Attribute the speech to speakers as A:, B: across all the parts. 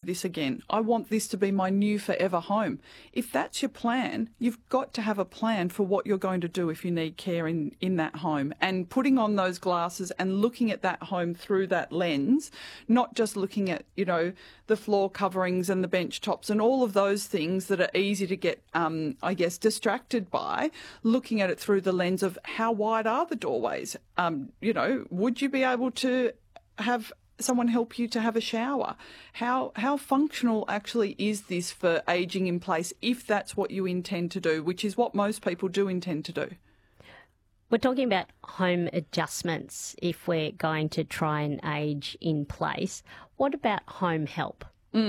A: this again. I want this to be my new forever home. If that's your plan, you've got to have a plan for what you're going to do if you need care in that home. And putting on those glasses and looking at that home through that lens, not just looking at, the floor coverings and the bench tops and all of those things that are easy to get, distracted by, looking at it through the lens of how wide are the doorways? Would you be able to have someone help you to have a shower? How functional actually is this for ageing in place if that's what you intend to do, which is what most people do intend to do?
B: We're talking about home adjustments if we're going to try and age in place. What about home help?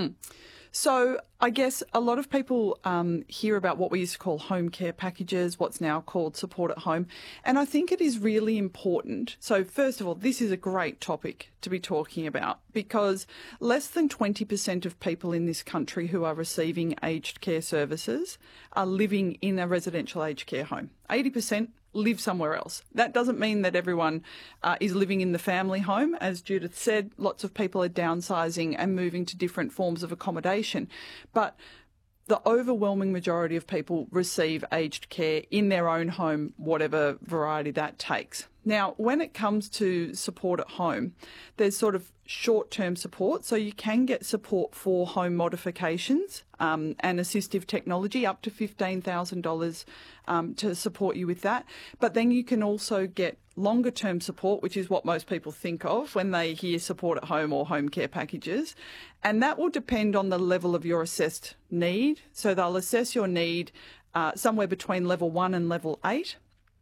A: So I guess a lot of people hear about what we used to call home care packages, what's now called support at home. And I think it is really important. So first of all, this is a great topic to be talking about because less than 20% of people in this country who are receiving aged care services are living in a residential aged care home. 80% live somewhere else. That doesn't mean that everyone is living in the family home. As Judith said, lots of people are downsizing and moving to different forms of accommodation. But the overwhelming majority of people receive aged care in their own home, whatever variety that takes. Now, when it comes to support at home, there's sort of short-term support. So you can get support for home modifications and assistive technology, up to $15,000 to support you with that. But then you can also get longer-term support, which is what most people think of when they hear support at home or home care packages. And that will depend on the level of your assessed need. So they'll assess your need somewhere between level 1 and level 8.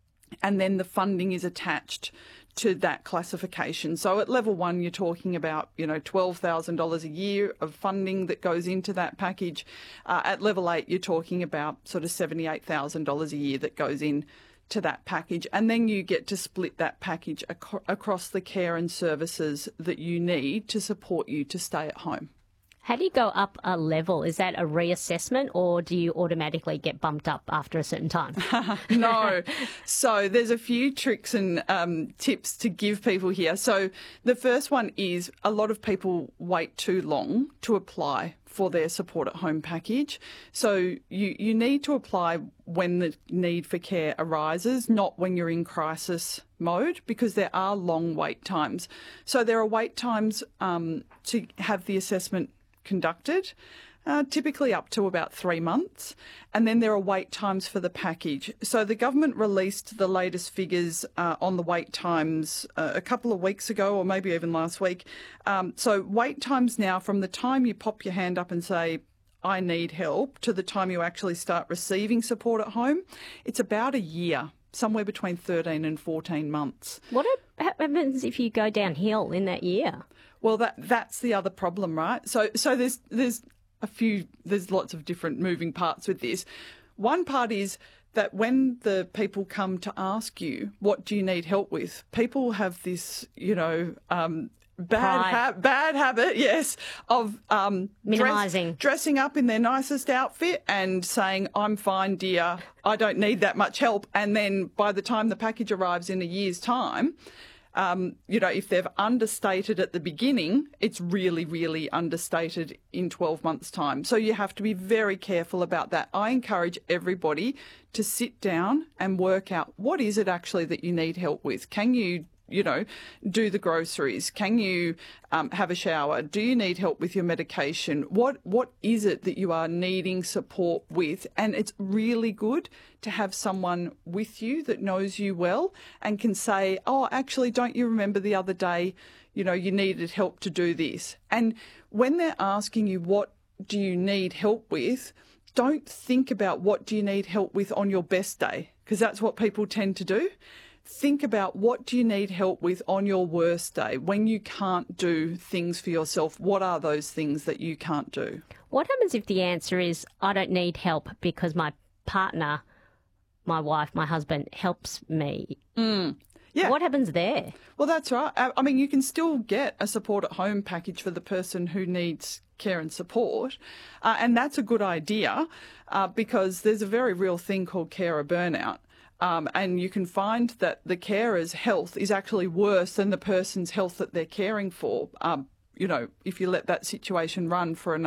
A: And then the funding is attached to that classification. So at level 1, you're talking about, $12,000 a year of funding that goes into that package. At level 8, you're talking about sort of $78,000 a year that goes in to that package. And then you get to split that package across the care and services that you need to support you to stay at home.
B: How do you go up a level? Is that a reassessment or do you automatically get bumped up after a certain time?
A: No. So there's a few tricks and tips to give people here. So the first one is a lot of people wait too long to apply for their support at home package. So you need to apply when the need for care arises, not when you're in crisis mode, because there are long wait times. So there are wait times to have the assessment conducted, typically up to about 3 months. And then there are wait times for the package. So the government released the latest figures on the wait times a couple of weeks ago, or maybe even last week. So wait times now from the time you pop your hand up and say, I need help, to the time you actually start receiving support at home, it's about a year, somewhere between 13 and 14 months.
B: What happens if you go downhill in that year?
A: Well, that's the other problem, right? So there's lots of different moving parts with this. One part is that when the people come to ask you, what do you need help with? People have this, bad habit, yes, of
B: minimising,
A: dressing up in their nicest outfit and saying, I'm fine, dear, I don't need that much help. And then by the time the package arrives in a year's time, if they've understated at the beginning, it's really, really understated in 12 months' time. So you have to be very careful about that. I encourage everybody to sit down and work out what is it actually that you need help with. Can you do the groceries? Can you have a shower? Do you need help with your medication? What is it that you are needing support with? And it's really good to have someone with you that knows you well and can say, oh, actually, don't you remember the other day, you needed help to do this? And when they're asking you what do you need help with, don't think about what do you need help with on your best day, because that's what people tend to do. Think about what do you need help with on your worst day, when you can't do things for yourself. What are those things that you can't do?
B: What happens if the answer is, I don't need help because my partner, my wife, my husband helps me?
A: Yeah.
B: What happens there?
A: Well, that's right. I mean, you can still get a support at home package for the person who needs care and support. And that's a good idea because there's a very real thing called carer burnout. And you can find that the carer's health is actually worse than the person's health that they're caring for, if you let that situation run for a